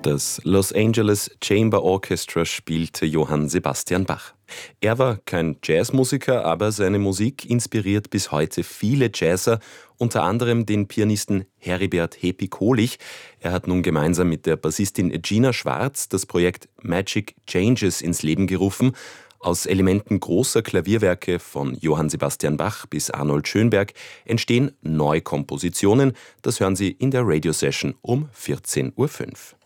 Das Los Angeles Chamber Orchestra spielte Johann Sebastian Bach. Er war kein Jazzmusiker, aber seine Musik inspiriert bis heute viele Jazzer, unter anderem den Pianisten Heribert Hepi Kohlich. Er hat nun gemeinsam mit der Bassistin Gina Schwarz das Projekt Magic Changes ins Leben gerufen. Aus Elementen großer Klavierwerke von Johann Sebastian Bach bis Arnold Schönberg entstehen Neukompositionen. Das hören Sie in der Radiosession um 14:05 Uhr.